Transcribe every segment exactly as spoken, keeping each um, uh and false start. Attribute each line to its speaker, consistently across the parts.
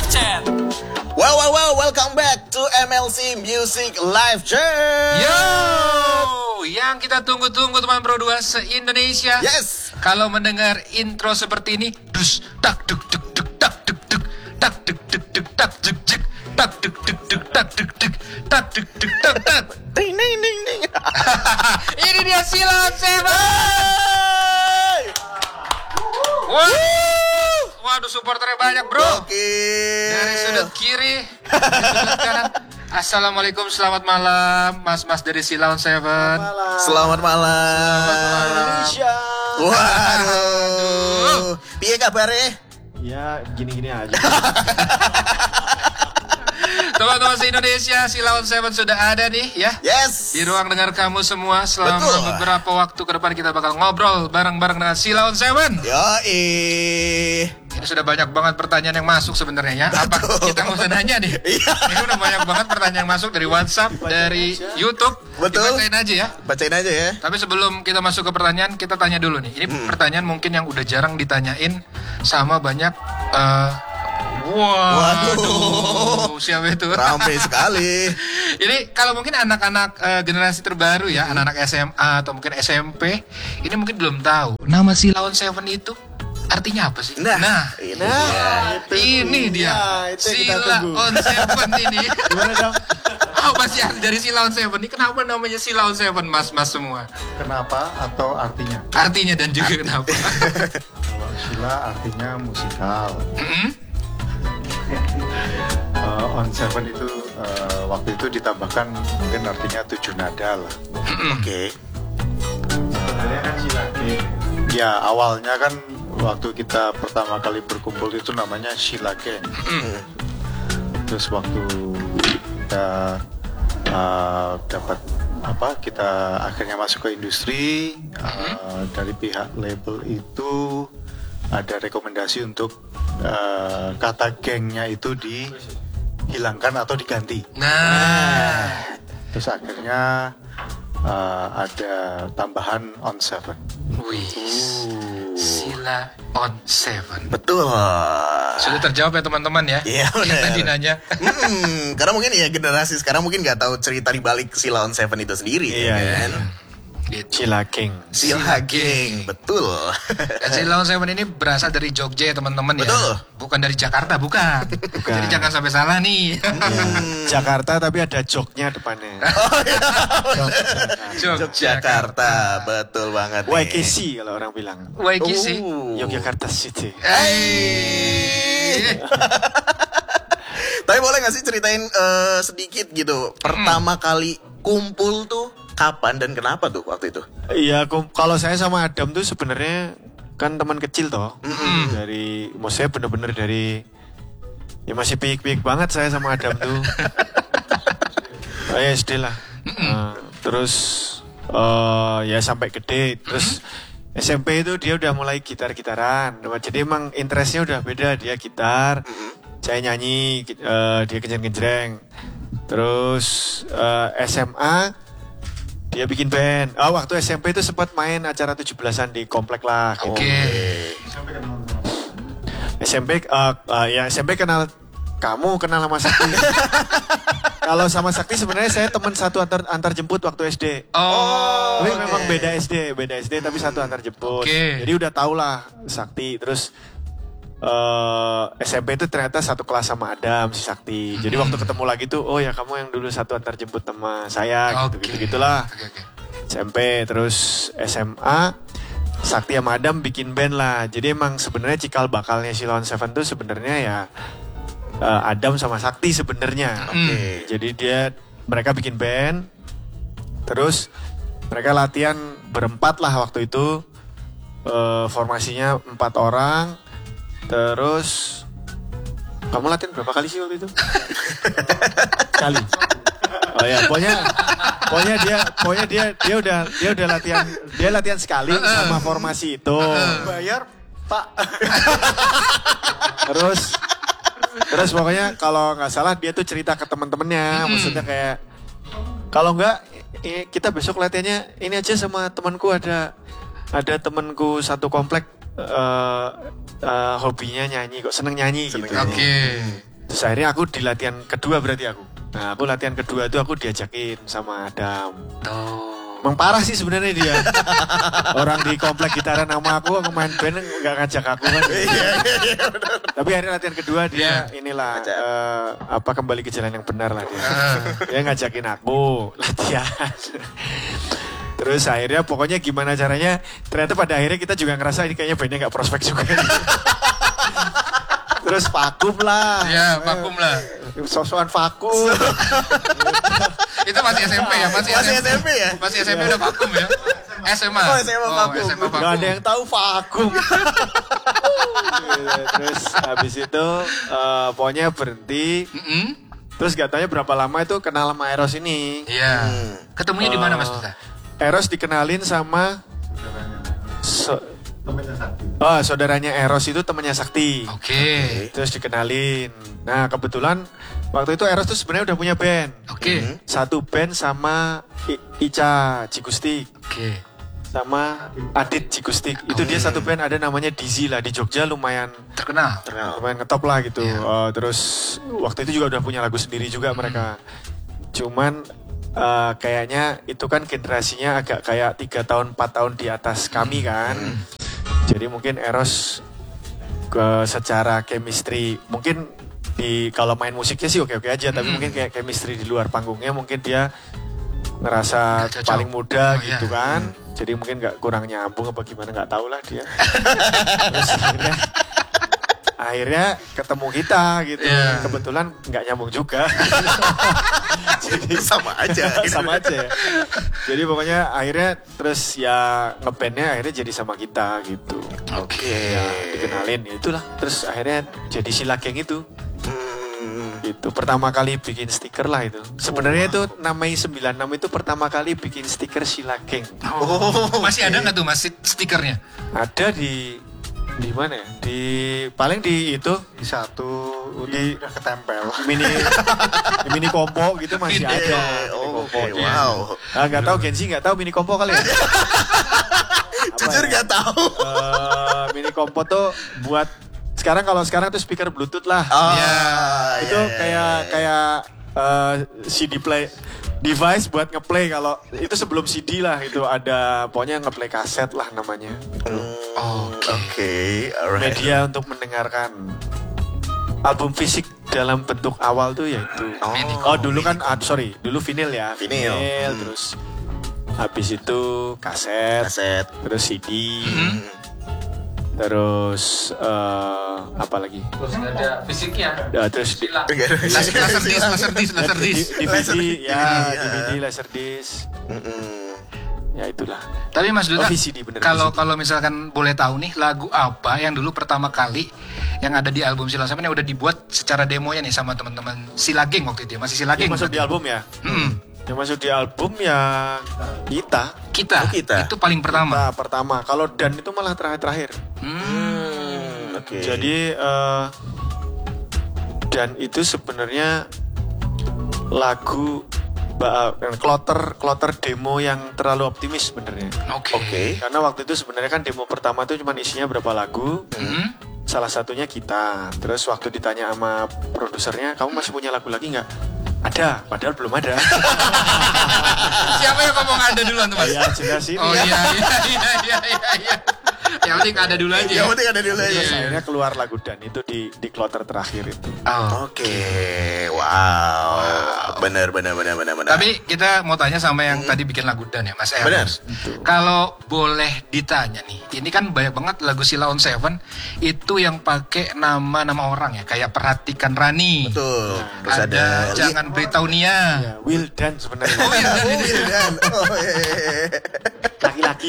Speaker 1: Chat.
Speaker 2: Well, well, well, welcome back to M L C Music Live Chat.
Speaker 3: Yo, yang kita tunggu-tunggu teman Pro dua se-Indonesia.
Speaker 2: Yes.
Speaker 3: Kalau mendengar intro seperti ini, dus tak duk duk duk tak duk duk tak duk duk duk tak duk duk tak duk duk duk tak duk duk tak duk duk tak tak.
Speaker 2: Ding ding ding ding.
Speaker 3: Ini dia Silon Seven. Wow. Waduh, supporternya banyak, bro.
Speaker 2: Oke.
Speaker 3: Dari sudut kiri, dari sudut kanan. Assalamualaikum, selamat malam, mas-mas dari Silon Seven.
Speaker 2: Selamat malam.
Speaker 3: Selamat malam.
Speaker 4: Indonesia.
Speaker 2: Waduh. Piye kabarnya?
Speaker 4: Ya gini-gini aja.
Speaker 3: Teman-teman se-Indonesia, Silon Seven sudah ada nih ya.
Speaker 2: Yes.
Speaker 3: Di ruang dengar kamu semua. Selama
Speaker 2: Betul.
Speaker 3: beberapa waktu ke depan kita bakal ngobrol bareng-bareng dengan Silon Seven.
Speaker 2: Yoi.
Speaker 3: Ini sudah banyak banget pertanyaan yang masuk sebenarnya ya. Apa kita nggak usah nanya nih?
Speaker 2: Iya.
Speaker 3: Ini udah banyak banget pertanyaan yang masuk dari WhatsApp, dari YouTube.
Speaker 2: Betul.
Speaker 3: Dibacain aja ya.
Speaker 2: Bacain aja ya.
Speaker 3: Tapi sebelum kita masuk ke pertanyaan, kita tanya dulu nih. Ini
Speaker 2: Hmm.
Speaker 3: pertanyaan mungkin yang udah jarang ditanyain sama banyak. Uh, Wah,
Speaker 2: Waduh.
Speaker 3: siapa itu?
Speaker 2: Ramai sekali.
Speaker 3: Ini kalau mungkin anak-anak uh, generasi terbaru ya, anak-anak S M A atau mungkin S M P, ini mungkin belum tahu. Nama Silon Seven itu artinya apa sih?
Speaker 2: Nah, ini
Speaker 4: Nah,
Speaker 2: dia.
Speaker 3: ini dia.
Speaker 4: Ya, itu yang kita
Speaker 3: Sila
Speaker 4: tunggu.
Speaker 3: on Seven ini.
Speaker 4: Gimana dong?
Speaker 3: Apa sih dari Silon Seven ini? Kenapa namanya Silon Seven, mas-mas semua?
Speaker 5: Kenapa atau artinya?
Speaker 3: Artinya dan juga kenapa?
Speaker 5: Kalau Sheila artinya musikal.
Speaker 3: Mm-mm.
Speaker 5: Uh, on seven itu uh, waktu itu ditambahkan mungkin artinya tujuh nada lah.
Speaker 2: Oke.
Speaker 5: Sebenarnya kan Sheila Gang. Ya awalnya kan waktu kita pertama kali berkumpul itu namanya Sheila Gang. Terus waktu kita uh, dapat apa kita akhirnya masuk ke industri, uh, dari pihak label itu ada rekomendasi untuk uh, kata gengnya itu dihilangkan atau diganti.
Speaker 3: Nah,
Speaker 5: Terus akhirnya uh, ada tambahan on seven.
Speaker 3: wih, Sila on Seven.
Speaker 2: Betul.
Speaker 3: Sudah terjawab ya teman-teman ya?
Speaker 2: Iya,
Speaker 3: Yang
Speaker 2: benar.
Speaker 3: tadi nanya.
Speaker 2: Hmm, karena mungkin ya generasi sekarang mungkin nggak tahu cerita di balik Silon Seven itu sendiri.
Speaker 4: Iya,
Speaker 2: ya
Speaker 4: iya.
Speaker 2: kan?
Speaker 3: Gitu.
Speaker 4: Sheila King.
Speaker 2: Sila Gang, betul.
Speaker 3: Dan Silon Seven ini berasal dari Jogja ya teman-teman ya.
Speaker 2: Betul.
Speaker 3: Bukan dari Jakarta, bukan. Jadi jangan sampai salah nih.
Speaker 4: Jakarta tapi ada joknya depannya.
Speaker 2: Yogyakarta, betul banget. nih.
Speaker 4: Y K C kalau orang bilang.
Speaker 3: Waikisi.
Speaker 2: Oh.
Speaker 4: Yogyakarta City.
Speaker 3: Hey.
Speaker 2: Tapi boleh gak sih ceritain eh, sedikit gitu, pertama kali kumpul tuh kapan dan kenapa tuh waktu itu?
Speaker 4: Iya, kum- kalau saya sama Adam tuh sebenarnya kan teman kecil toh. Dari, maksudnya bener-bener dari, ya masih piik-piik banget saya sama Adam tuh. Saya S D lah. Nah, terus eh, ya sampai gede. Terus S M P itu dia udah mulai gitar-gitaran. Jadi emang interestnya udah beda. Dia gitar, saya nyanyi, eh, dia kenceng-kenceng. Terus eh, S M A dia bikin band. Oh, waktu S M P itu sempat main acara tujuh belasan di komplek lah. Gitu.
Speaker 3: Oke.
Speaker 4: S M P, uh, uh, ya S M P kenal kamu, kenal sama Sakti. Kalau sama Sakti sebenarnya saya teman satu antar antar jemput waktu S D.
Speaker 3: Oh.
Speaker 4: Tapi memang beda S D, beda S D tapi satu antar jemput.
Speaker 3: Oke.
Speaker 4: Jadi udah tau lah Sakti. Terus uh, S M P itu ternyata satu kelas sama Adam si Sakti. Jadi waktu ketemu lagi tuh, oh ya kamu yang dulu satu antar jemput sama saya,
Speaker 3: Oke.
Speaker 4: gitu-gitu gitulah.
Speaker 3: Oke, oke.
Speaker 4: S M P terus S M A Sakti sama Adam bikin band lah. Jadi emang sebenarnya cikal bakalnya Silon Seven tuh sebenarnya ya uh, Adam sama Sakti sebenarnya.
Speaker 2: Oke.
Speaker 4: Jadi dia mereka bikin band, terus mereka latihan berempat lah waktu itu. Uh, formasinya empat orang. Terus kamu latihan berapa kali sih waktu itu? Sekali. Oh ya, pokoknya pokoknya dia pokoknya dia dia udah dia udah latihan dia latihan sekali sama formasi itu.
Speaker 5: Bayar Pak.
Speaker 4: Terus terus pokoknya kalau nggak salah dia tuh cerita ke teman-temannya, maksudnya kayak kalau nggak i- kita besok latihannya ini aja sama temanku ada ada temanku satu komplek eh, eh, hobinya nyanyi kok seneng nyanyi
Speaker 2: Seneng
Speaker 4: gitu.
Speaker 2: nyanyi.
Speaker 3: Oke.
Speaker 4: Terus akhirnya aku di latihan kedua berarti aku. Nah aku latihan kedua itu aku diajakin sama Adam.
Speaker 3: Tuh.
Speaker 4: Emang parah sih sebenarnya dia. Orang di komplek gitaran sama aku, aku main band nggak ngajak aku kan. Tapi akhirnya latihan kedua dia inilah uh, apa kembali ke jalan yang benar lah dia. Dia ngajakin aku latihan. Terus akhirnya pokoknya gimana caranya, ternyata pada akhirnya kita juga ngerasa ini kayaknya bandnya nggak prospek juga. Terus vakum lah.
Speaker 3: Ya vakum lah.
Speaker 4: Sosokan vakum.
Speaker 3: Itu masih S M P ya? Masih,
Speaker 2: Masih
Speaker 3: S M P.
Speaker 2: S M P ya?
Speaker 3: Masih S M P udah vakum ya? S M A?
Speaker 2: Oh, S M A vakum.
Speaker 3: S M A vakum.
Speaker 4: Gak ada yang tahu vakum. Terus habis itu uh, pokoknya berhenti.
Speaker 3: Mm-mm.
Speaker 4: Terus gak tanya berapa lama itu kenal sama Eros ini.
Speaker 3: Iya. Ketemunya di mana Mas Duta?
Speaker 4: Eros dikenalin sama so,
Speaker 5: Temennya Sakti.
Speaker 4: oh, saudaranya Eros itu temannya Sakti.
Speaker 3: Oke.
Speaker 4: Terus dikenalin. Nah kebetulan waktu itu Eros tuh sebenarnya udah punya band.
Speaker 3: Oke.
Speaker 4: Satu band sama I- Ica Cikustik.
Speaker 3: Oke.
Speaker 4: Sama Adit Cikustik. Itu dia satu band ada namanya Dizzy lah di Jogja, lumayan
Speaker 3: Terkenal.
Speaker 4: lumayan ngetop lah gitu.
Speaker 3: Iya.
Speaker 4: Uh, terus waktu itu juga udah punya lagu sendiri juga mereka. Cuman uh, kayaknya itu kan generasinya agak kayak tiga tahun empat tahun di atas kami kan. Jadi mungkin Eros ke secara chemistry mungkin di kalau main musiknya sih oke-oke aja, tapi mungkin kayak chemistry di luar panggungnya mungkin dia ngerasa
Speaker 3: Nggak cocok.
Speaker 4: paling muda
Speaker 3: Oh,
Speaker 4: gitu
Speaker 3: iya.
Speaker 4: kan. Jadi mungkin nggak kurang nyambung apa gimana nggak tahu lah dia. Terus akhirnya akhirnya ketemu kita gitu.
Speaker 3: Iya.
Speaker 4: Kebetulan nggak nyambung juga. Jadi
Speaker 2: Sama aja. gitu.
Speaker 4: sama aja ya. Jadi pokoknya akhirnya terus ya ngebandnya akhirnya jadi sama kita gitu.
Speaker 2: Oke.
Speaker 4: Ya, dikenalin ya itulah. Terus akhirnya jadi Sila Geng itu.
Speaker 2: Hmm.
Speaker 4: Itu pertama kali bikin stiker lah itu. Sebenarnya itu namanya sembilan enam itu pertama kali bikin stiker Sila Geng.
Speaker 3: Oh, masih ada nggak tuh Mas stikernya?
Speaker 4: Ada di di mana ya? Di paling di itu
Speaker 5: Di satu
Speaker 4: Di-
Speaker 5: udah ketempel.
Speaker 4: mini di mini kompo gitu masih
Speaker 3: Mini-
Speaker 4: ada.
Speaker 2: Oh,
Speaker 4: Mini
Speaker 2: oke,
Speaker 4: kompo.
Speaker 2: wow.
Speaker 4: Ah, nggak tahu Genzi nggak tahu mini kompo kali ya?
Speaker 2: Jujur
Speaker 4: ya?
Speaker 2: gak tahu.
Speaker 4: Eh, mini kompo tuh buat sekarang kalau sekarang tuh speaker Bluetooth lah.
Speaker 2: Oh,
Speaker 3: Iya.
Speaker 4: itu
Speaker 2: iya, iya,
Speaker 4: kayak
Speaker 2: iya.
Speaker 4: kayak eh, C D play device buat ngeplay kalau itu sebelum C D lah itu ada pokoknya ngeplay kaset lah namanya.
Speaker 2: Hmm, Oke, alright.
Speaker 4: Media untuk mendengarkan album fisik dalam bentuk awal tuh yaitu
Speaker 2: Oh,
Speaker 4: oh dulu kan ah, sorry dulu vinil ya
Speaker 2: Vinil. Hmm.
Speaker 4: terus habis itu kaset,
Speaker 2: kaset.
Speaker 4: terus C D
Speaker 3: Hmm.
Speaker 4: terus eh, apa lagi
Speaker 1: Terus nggak ada fisiknya.
Speaker 4: Ya, terus di,
Speaker 1: Silang.
Speaker 3: Laser laser disc, laser disc, laser
Speaker 4: di-
Speaker 3: disc.
Speaker 4: D V D
Speaker 2: Laser-
Speaker 4: ya
Speaker 2: iya.
Speaker 4: D V D laser disc
Speaker 2: Mm-mm.
Speaker 4: ya itulah.
Speaker 3: Tapi Mas Duta,
Speaker 4: Oh, V C D bener,
Speaker 3: kalau
Speaker 4: V C D.
Speaker 3: kalau misalkan boleh tahu nih lagu apa yang dulu pertama kali yang ada di album Sila Seven yang udah dibuat secara demonya nih sama teman-teman Sila Geng waktu itu ya? Masih Sila
Speaker 4: Yang
Speaker 3: Geng
Speaker 4: masuk di
Speaker 3: berarti?
Speaker 4: album ya
Speaker 3: Mm-mm.
Speaker 4: yang masuk di album ya kita
Speaker 3: Kita,
Speaker 2: Oh, kita.
Speaker 3: itu paling pertama.
Speaker 4: Kita pertama kalau Dan itu malah terakhir-terakhir.
Speaker 2: Hmm, Oke.
Speaker 4: Jadi eh, Dan itu sebenarnya lagu ba- kloter kloter demo yang terlalu optimis sebenarnya.
Speaker 3: Oke.
Speaker 2: Oke.
Speaker 4: Karena waktu itu sebenarnya kan demo pertama itu cuma isinya berapa lagu.
Speaker 3: Hmm.
Speaker 4: Salah satunya kita. Terus waktu ditanya sama produsernya, kamu masih punya lagu lagi nggak? Ada, padahal belum ada.
Speaker 3: Siapa yang ngomong ada duluan tuh Mas?
Speaker 4: Ya jelas ini.
Speaker 3: Oh iya iya iya iya iya. iya. Yang penting ada dulu aja.
Speaker 2: Yang penting ada dulu aja.
Speaker 4: Terus akhirnya keluar lagu Dan itu di di kloter terakhir itu.
Speaker 3: Oh.
Speaker 2: Oke, wow, benar benar benar benar benar.
Speaker 3: Tapi kita mau tanya sama yang tadi bikin lagu Dan ya Mas Eros.
Speaker 2: Benar.
Speaker 3: Kalau boleh ditanya nih, ini kan banyak banget lagu Sila on Seven itu yang pakai nama-nama orang ya, kayak Perhatikan Rani.
Speaker 2: Betul. Terus
Speaker 3: ada,
Speaker 2: ada,
Speaker 3: Jangan Beritahu Nia.
Speaker 4: Ya, Will Dan sebenarnya.
Speaker 3: Oh iya, Dan
Speaker 2: Oh,
Speaker 3: ini.
Speaker 2: iya, Dan. Oh, iya, iya, iya.
Speaker 4: Laki-laki.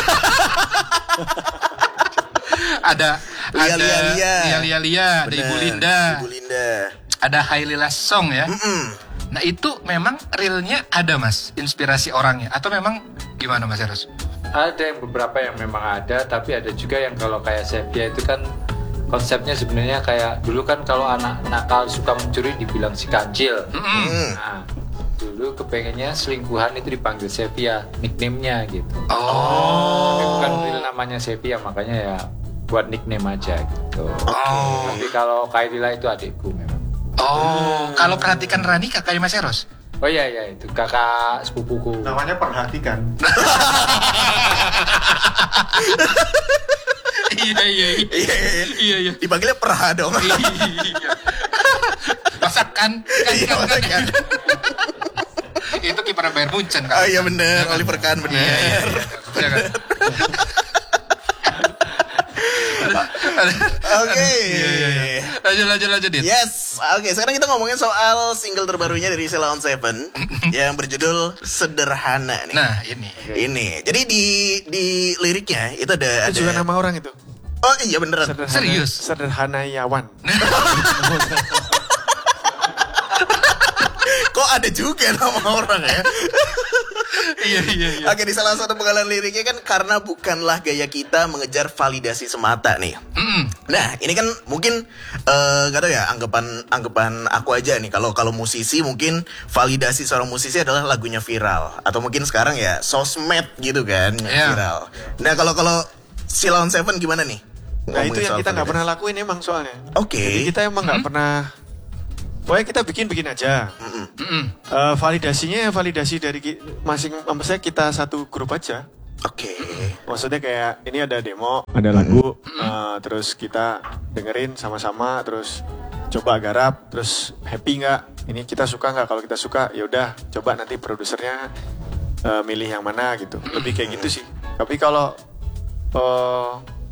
Speaker 3: Ada
Speaker 2: Lia,
Speaker 3: ada
Speaker 2: Lia, Lia.
Speaker 3: Lia Lia Lia, ada
Speaker 2: Benar.
Speaker 3: Ibu Linda,
Speaker 2: Ibu Linda.
Speaker 3: ada Hailila Song ya.
Speaker 2: Mm-mm.
Speaker 3: Nah itu memang realnya ada Mas, inspirasi orangnya atau memang gimana Mas Eros?
Speaker 1: Ada yang beberapa yang memang ada, tapi ada juga yang kalau kayak Sepia itu kan konsepnya sebenarnya kayak dulu kan kalau anak nakal suka mencuri dibilang si kancil.
Speaker 3: Mm-mm.
Speaker 2: Hmm.
Speaker 1: Nah, dulu kepengennya selingkuhan itu dipanggil Sepia, nickname-nya gitu.
Speaker 3: Oh.
Speaker 1: Tapi bukan real namanya Sepia, makanya ya buat nickname aja gitu.
Speaker 3: Oh.
Speaker 1: Tapi kalau Kailila itu adikku memang.
Speaker 3: Oh, kalau perhatikan Rani kakaknya Mas Eros.
Speaker 1: Oh iya iya itu kakak sepupuku.
Speaker 5: Namanya perhatikan.
Speaker 3: Iya iya iya.
Speaker 2: Iya, iya,
Speaker 3: Iya iya.
Speaker 2: Dipanggilnya Perha dong.
Speaker 3: Iya. Masakan kan
Speaker 2: Iya,
Speaker 3: kan, kan,
Speaker 2: masakan.
Speaker 3: Itu kiper Bayern Munchen kan.
Speaker 2: Oh iya bener, Oliver Kahn bener.
Speaker 3: Iya, iya, iya. Iya kan?
Speaker 2: Oke.
Speaker 3: Iya iya iya. Lanjut lanjut lanjut Dit.
Speaker 2: Yes, oke. Sekarang kita ngomongin soal single terbarunya dari Sheila on Seven yang berjudul Sederhana nih.
Speaker 3: Nah, ini.
Speaker 2: Ini, jadi di di liriknya itu ada
Speaker 4: Itu juga
Speaker 2: ada.
Speaker 4: nama orang itu.
Speaker 2: Oh iya beneran.
Speaker 4: Sederhana,
Speaker 3: Serius?
Speaker 4: Sederhanayawan.
Speaker 2: Kok ada juga nama orang ya?
Speaker 3: Iya iya iya.
Speaker 2: Oke, di salah satu penggalan liriknya kan karena bukanlah gaya kita mengejar validasi semata nih.
Speaker 3: Mm.
Speaker 2: Nah, ini kan mungkin eh gak tau ya anggapan anggapan aku aja nih. Kalau kalau musisi mungkin validasi seorang musisi adalah lagunya viral atau mungkin sekarang ya sosmed gitu kan yang
Speaker 3: Iya.
Speaker 2: viral. Nah, kalau kalau Sheila on Seven gimana nih?
Speaker 4: Nah itu
Speaker 2: Ngomongin
Speaker 4: yang
Speaker 2: soal
Speaker 4: kita nggak
Speaker 2: validasi.
Speaker 4: pernah lakuin emang soalnya.
Speaker 2: Oke.
Speaker 4: Jadi kita emang nggak pernah. Pokoknya kita bikin-bikin aja.
Speaker 3: Mm-mm.
Speaker 4: Eh, validasinya ya validasi dari ki- masing, maksudnya kita satu grup aja.
Speaker 2: Oke.
Speaker 4: Maksudnya kayak ini ada demo, ada lagu, eh, terus kita dengerin sama-sama, terus coba garap, terus happy nggak? Ini kita suka nggak? Kalau kita suka, ya udah coba nanti produsernya eh, milih yang mana gitu. Lebih kayak gitu sih. Tapi kalau eh,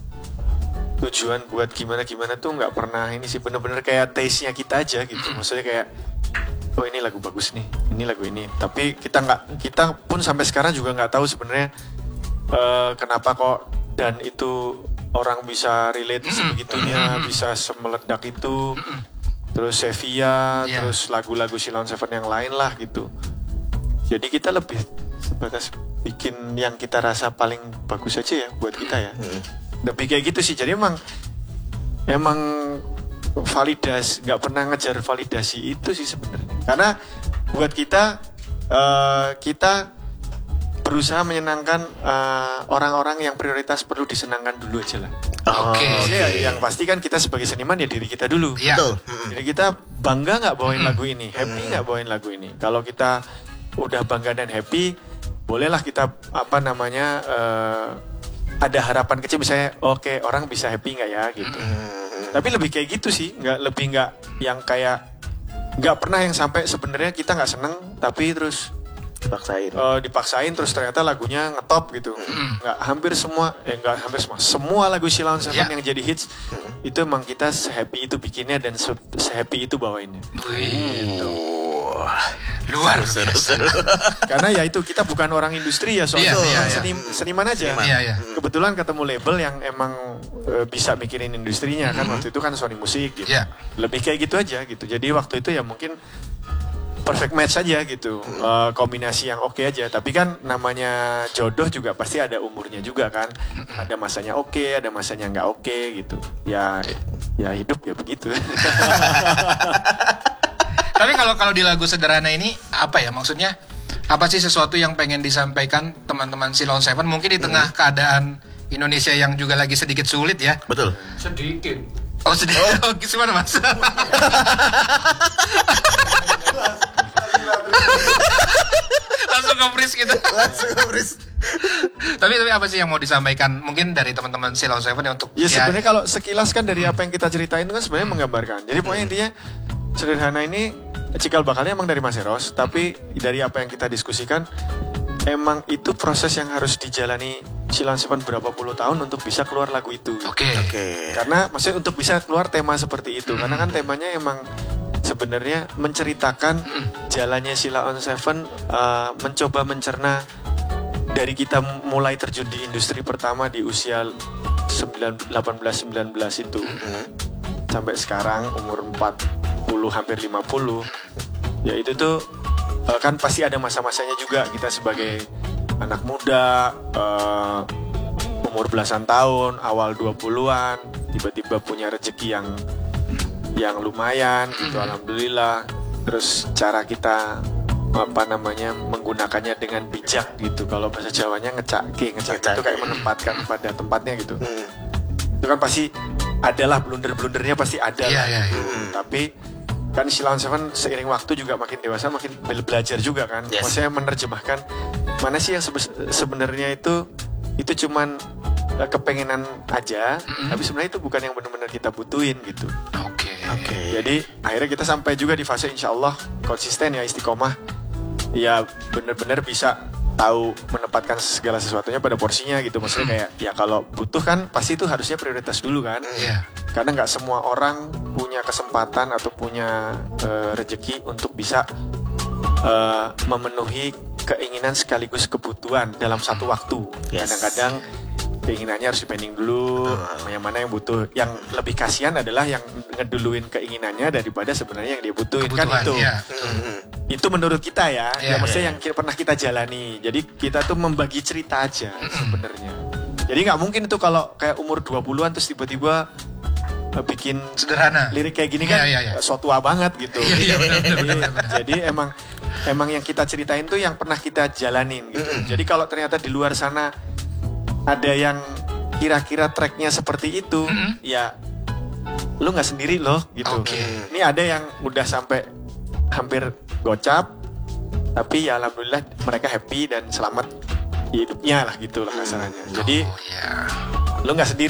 Speaker 4: tujuan buat gimana-gimana tuh nggak pernah ini sih, bener-bener kayak taste-nya kita aja gitu. Maksudnya kayak oh ini lagu bagus nih, ini lagu ini. Tapi kita nggak, kita pun sampai sekarang juga nggak tahu sebenarnya eh, kenapa kok dan itu orang bisa relate sebegitunya, bisa semeledak itu. Terus Sevilla,
Speaker 3: Iya.
Speaker 4: terus lagu-lagu Sheila on Seven yang lain lah gitu. Jadi kita lebih sebatas bikin yang kita rasa paling bagus aja ya buat kita ya. Lebih kayak gitu sih. Jadi emang emang validasi, nggak pernah ngejar validasi itu sih sebenarnya. Karena buat kita eh, kita berusaha menyenangkan eh, orang-orang yang prioritas perlu disenangkan dulu aja lah.
Speaker 3: Oke.
Speaker 4: Jadi ya, yang pasti kan kita sebagai seniman ya diri kita dulu.
Speaker 3: Iya.
Speaker 2: Betul. Mm-mm.
Speaker 4: Jadi kita bangga nggak bawain lagu ini, happy nggak bawain lagu ini. Kalau kita udah bangga dan happy, bolehlah kita apa namanya eh, ada harapan kecil misalnya, oke orang bisa happy nggak ya gitu. Tapi lebih kayak gitu sih, nggak lebih nggak yang kayak nggak pernah yang sampai sebenarnya kita nggak seneng tapi terus
Speaker 2: Dipaksain.
Speaker 4: eh, dipaksain terus ternyata lagunya ngetop gitu. Nggak hampir semua, eh nggak hampir semua, semua lagu Sheila on Seven
Speaker 3: Ya.
Speaker 4: yang jadi hits itu emang kita happy itu bikinnya dan se happy itu bawainnya.
Speaker 3: Wih, luar biasa.
Speaker 4: Karena ya itu kita bukan orang industri ya soalnya
Speaker 3: Iya, iya, iya.
Speaker 4: seni- seniman aja.
Speaker 3: Iya, iya.
Speaker 4: Kebetulan ketemu label yang emang eh, bisa mikirin industrinya kan waktu itu kan Sony Music gitu.
Speaker 3: Iya.
Speaker 4: Lebih kayak gitu aja gitu. Jadi waktu itu ya mungkin perfect match aja gitu. Eh, kombinasi yang oke aja. Tapi kan namanya jodoh juga pasti ada umurnya juga kan. Ada masanya oke, ada masanya nggak oke gitu. Ya ya hidup ya begitu.
Speaker 3: Tapi kalau kalau di lagu Sederhana ini apa ya maksudnya? Apa sih sesuatu yang pengen disampaikan teman-teman Sheila on Seven mungkin di tengah keadaan Indonesia yang juga lagi sedikit sulit ya?
Speaker 2: Betul.
Speaker 1: Sedikit.
Speaker 3: Oh sedikit. Oh, gimana Mas? Langsung nge-freeze gitu.
Speaker 2: Langsung Bris.
Speaker 3: tapi tapi apa sih yang mau disampaikan mungkin dari teman-teman Sheila on Seven ya untuk
Speaker 4: Ya sebenarnya kalau sekilas kan dari apa yang kita ceritain itu kan sebenarnya menggambarkan. Jadi pokoknya intinya Sederhana ini cikal bakalnya emang dari Mas Eros, tapi dari apa yang kita diskusikan emang itu proses yang harus dijalani Sheila on Seven berapa puluh tahun untuk bisa keluar lagu itu.
Speaker 3: Oke.
Speaker 2: Oke.
Speaker 4: Karena maksudnya untuk bisa keluar tema seperti itu, karena kan temanya emang sebenarnya menceritakan jalannya Sheila on Seven uh, mencoba mencerna dari kita mulai terjun di industri pertama di usia delapan belas sembilan belas itu sampai sekarang umur empat puluh hampir lima puluh. Ya itu tuh uh, kan pasti ada masa-masanya juga kita sebagai anak muda uh, umur belasan tahun, awal dua puluhan, tiba-tiba punya rezeki yang yang lumayan gitu, alhamdulillah. Terus cara kita apa namanya menggunakannya dengan bijak gitu. Kalau bahasa Jawanya ngecake, ngecake
Speaker 2: Ngecake.
Speaker 4: itu kayak menempatkan pada tempatnya gitu.
Speaker 2: Hmm.
Speaker 4: Itu kan pasti adalah blunder-blundernya pasti ada.
Speaker 3: Iya,
Speaker 4: lah.
Speaker 3: iya, iya.
Speaker 4: Hmm, Tapi kan Sheila on Seven seiring waktu juga makin dewasa makin be- belajar juga kan.
Speaker 2: Yes.
Speaker 4: Maksudnya menerjemahkan mana sih yang sebe- sebenarnya itu itu cuman eh, kepengenan aja,
Speaker 3: Mm-mm.
Speaker 4: tapi sebenarnya itu bukan yang benar-benar kita butuhin gitu.
Speaker 3: Oke.
Speaker 2: Oke.
Speaker 4: Jadi akhirnya kita sampai juga di fase insya Allah konsisten ya, istiqomah, ya benar-benar bisa tahu menempatkan segala sesuatunya pada porsinya gitu. Maksudnya kayak ya kalau butuh kan pasti itu harusnya prioritas dulu kan.
Speaker 3: Iya.
Speaker 4: Karena nggak semua orang punya kesempatan atau punya eh, rezeki untuk bisa eh, memenuhi keinginan sekaligus kebutuhan dalam satu waktu.
Speaker 2: Yes.
Speaker 4: Kadang-kadang keinginannya harus dipending dulu, yang mana yang butuh. Yang lebih kasihan adalah yang ngeduluin keinginannya daripada sebenarnya yang dia butuhin. Kan
Speaker 3: Kebutuhan,
Speaker 4: itu.
Speaker 3: iya.
Speaker 4: Itu menurut kita ya,
Speaker 3: Iya,
Speaker 4: ya maksudnya
Speaker 2: iya.
Speaker 4: yang ki- pernah kita jalani. Jadi kita tuh membagi cerita aja sebenarnya. Jadi nggak mungkin itu kalau kayak umur dua puluhan terus tiba-tiba eh, bikin
Speaker 3: Sederhana.
Speaker 4: lirik kayak gini
Speaker 3: Iya,
Speaker 4: kan
Speaker 3: iya, iya.
Speaker 4: so tua banget gitu.
Speaker 3: Iya, iya, benar, benar,
Speaker 4: Jadi-
Speaker 3: benar, benar.
Speaker 4: Jadi emang emang yang kita ceritain tuh yang pernah kita jalanin gitu. Jadi kalau ternyata di luar sana ada yang kira-kira tracknya seperti itu, ya lu nggak sendiri loh gitu.
Speaker 3: Oke.
Speaker 4: Ini ada yang udah sampai hampir gocap, tapi ya alhamdulillah mereka happy dan selamat di hidupnya lah gitu lah kasarannya. Jadi
Speaker 3: Oh, ya.
Speaker 4: lu nggak sendiri.